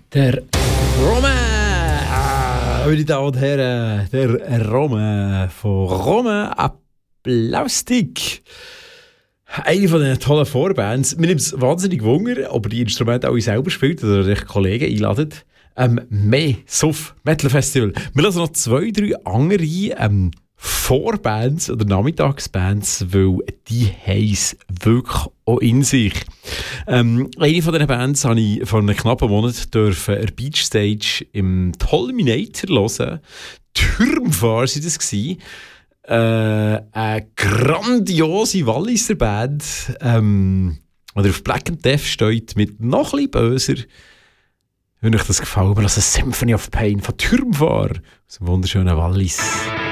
Der Romain, meine Damen und Herren, der Romain von Romain Applaustik. Eine von den tollen Vorbands. Mir nimmt es wahnsinnig Wunder, ob er die Instrumente alle selber spielt oder sich Kollegen einladet. Mehr Suff Metal Festival. Wir lassen noch 2, 3 andere Vorbands oder Nachmittagsbands, weil die haben es wirklich auch in sich. Eine von diesen Bands habe ich vor einem knappen Monat der Beach Stage im Tolminator hören. Türmfahr war das. Eine grandiose Walliser Band, die auf Black and Death steht, mit noch ein bisschen böser. Wenn euch das gefällt, wir lassen Symphony of Pain von Türmfahr aus dem wunderschönen Wallis.